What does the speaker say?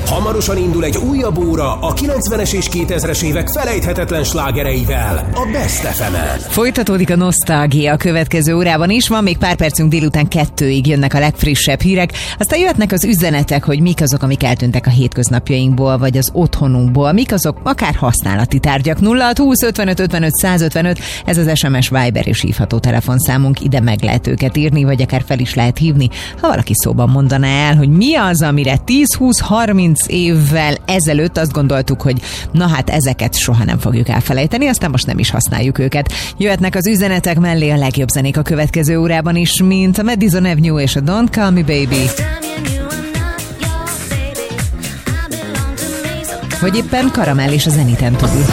Hamarosan indul egy újabb óra a 90-es és 2000-es évek felejthetetlen slágereivel a Best FM-en. Folytatódik a nosztalgia a következő órában is, van még pár percünk, délután 2-ig jönnek a legfrissebb hírek, aztán jöhetnek az üzenetek, hogy mik azok, amik eltűntek a hétköznapjainkból, vagy az otthonunkból, mik azok akár használati tárgyak. 0620 55 55 155, ez az SMS, Viber és hívható telefonszámunk, ide meg lehet őket írni, vagy akár fel is lehet hívni, ha valaki szóban mondaná el, hogy mi az, amire 10-20-30 évvel ezelőtt azt gondoltuk, hogy na hát ezeket soha nem fogjuk elfelejteni, aztán most nem is használjuk őket. Jöhetnek az üzenetek mellé a legjobb zenék a következő órában is, mint a Madison Avenue és a Don't Call Me Baby. Vagy éppen Karamell és a Zeniten túl.